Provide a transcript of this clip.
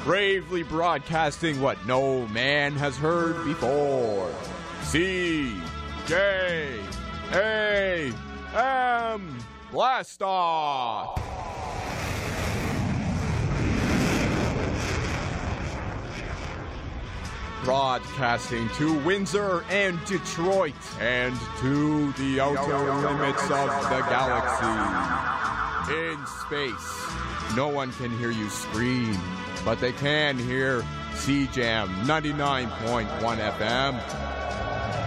bravely broadcasting what no man has heard before. CJAM Blast Off! Broadcasting to Windsor and Detroit and to the outer limits of the galaxy. In space, no one can hear you scream, but they can hear CJAM 99.1 FM